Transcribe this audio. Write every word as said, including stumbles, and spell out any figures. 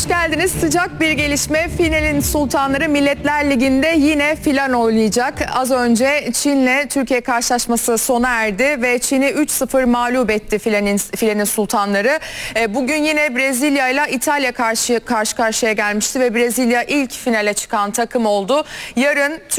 hoş geldiniz. Sıcak bir gelişme. Finalin sultanları Milletler Ligi'nde yine final oynayacak. Az önce Çin'le Türkiye karşılaşması sona erdi ve Çin'i üç sıfır mağlup etti filenin, filenin sultanları. Bugün yine Brezilya ile İtalya karşı, karşı karşıya gelmişti ve Brezilya ilk finale çıkan takım oldu. Yarın